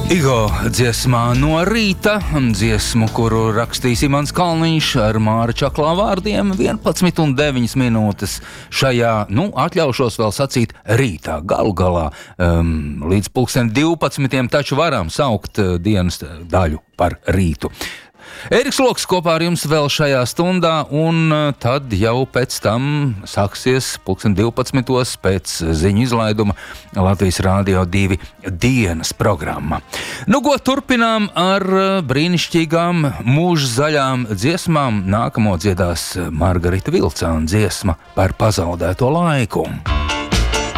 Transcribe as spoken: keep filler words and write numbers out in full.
Igo dziesmā no rīta, dziesmu, kuru rakstīs Imants Kalniņš ar Māra Čaklā vārdiem, vienpadsmit un deviņas minūtes šajā, nu, atļaušos vēl sacīt, rītā. Galu galā um, līdz pulksten divpadsmitiem taču varam saukt uh, dienas daļu par rītu. Ēriks Loks kopā ar jums vēl šajā stundā, un tad jau pēc tam sāksies pulksten divpadsmitos pēc ziņu izlaiduma Latvijas Rādio divi dienas programma. Nu, ko turpinām ar brīnišķīgām mūža zaļām dziesmām. Nākamo dziedās Margarita Vilcāna dziesma par pazaudēto laiku.